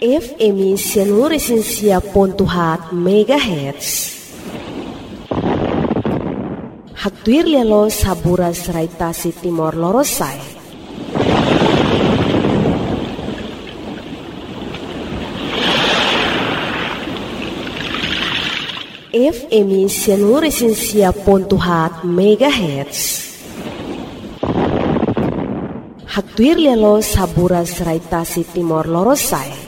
FM Sianuresensia.4 MHz. Hatuir lelo sabura serai tasi Timor Lorosai. FM Sianuresensia.4 MHz. Hatuir lelo sabura serai tasi Timor Lorosai.